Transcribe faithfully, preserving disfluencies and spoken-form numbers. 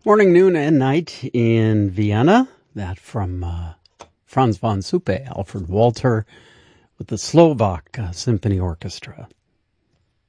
Morning, noon, and night in Vienna. That from uh, Franz von Suppe, Alfred Walter, with the Slovak uh, Symphony Orchestra.